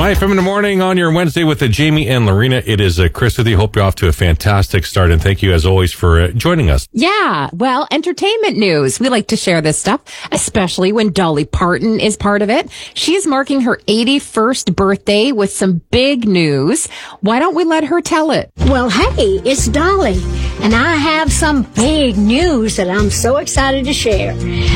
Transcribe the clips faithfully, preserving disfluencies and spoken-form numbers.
My F M in the morning on your Wednesday with uh, Jamie and Lorena. It is uh, Chris with you. Hope you're off to a fantastic start. And thank you, as always, for uh, joining us. Yeah, well, entertainment news. We like to share this stuff, especially when Dolly Parton is part of it. She is marking her eighty-first birthday with some big news. Why don't we let her tell it? Well, hey, it's Dolly, and I have some big news that I'm so excited to share.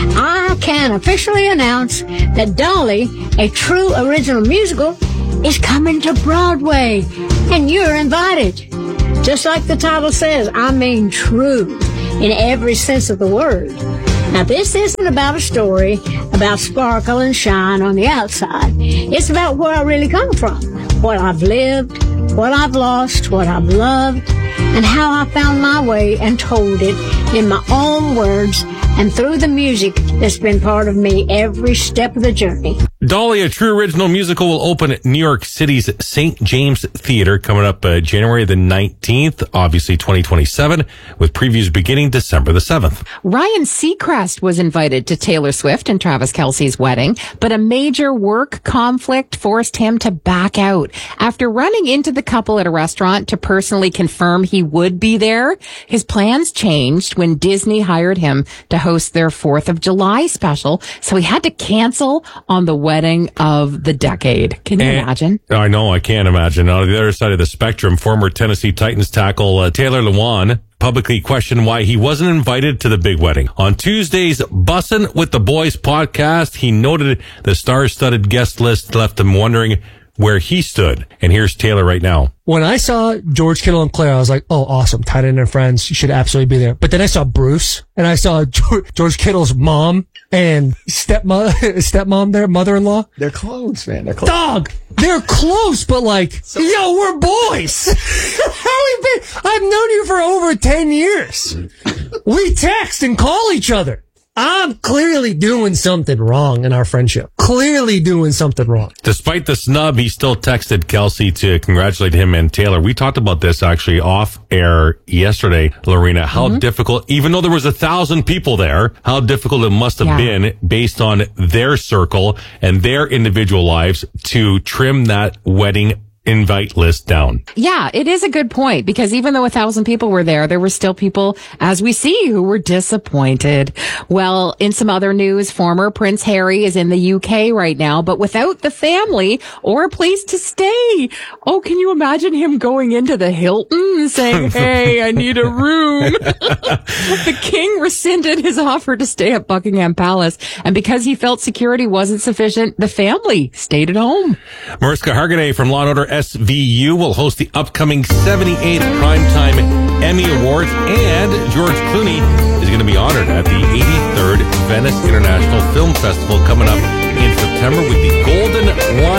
I can officially announce that Dolly, a true original musical, is coming to Broadway, and you're invited. Just like the title says, I mean true in every sense of the word. Now, this isn't about a story about sparkle and shine on the outside. It's about where I really come from, what I've lived, what I've lost, what I've loved, and how I found my way and told it in my own words and through the music that's been part of me every step of the journey. Dolly, a true original musical, will open at New York City's Saint James Theater coming up uh, January the nineteenth, obviously twenty twenty-seven, with previews beginning December the seventh. Ryan Seacrest was invited to Taylor Swift and Travis Kelce's wedding, but a major work conflict forced him to back out. After running into the couple at a restaurant to personally confirm he would be there, his plans changed when Disney hired him to host their fourth of July special, so he had to cancel on the wedding of the decade. Can you and, imagine? I know, I can't imagine. On the other side of the spectrum, former Tennessee Titans tackle uh, Taylor Lewan publicly questioned why he wasn't invited to the big wedding. On Tuesday's Bussin' with the Boys podcast, he noted the star-studded guest list left him wondering where he stood. And here's Taylor right now. When I saw George Kittle and Claire, I was like, oh, awesome. Tight end and friends. You should absolutely be there. But then I saw Bruce and I saw George Kittle's mom and stepmom, stepmom there, mother-in-law. They're close, man. They're close. Dog! They're close, but like, so, yo, we're boys. How we been? I've known you for over ten years. We text and call each other. I'm clearly doing something wrong in our friendship. Clearly doing something wrong. Despite the snub, he still texted Kelce to congratulate him and Taylor. We talked about this actually off air yesterday, Lorena, how mm-hmm. difficult, even though there was a thousand people there, how difficult it must have yeah. been based on their circle and their individual lives to trim that wedding invite list down. Yeah, it is a good point, because even though a thousand people were there, there were still people, as we see, who were disappointed. Well, in some other news, former Prince Harry is in the U K right now, but without the family or a place to stay. Oh, can you imagine him going into the Hilton saying, hey, I need a room? The king rescinded his offer to stay at Buckingham Palace, and because he felt security wasn't sufficient, the family stayed at home. Mariska Hargitay from Law and Order S V U will host the upcoming seventy-eighth Primetime Emmy Awards, and George Clooney is going to be honored at the eighty-third Venice International Film Festival coming up in September with the Golden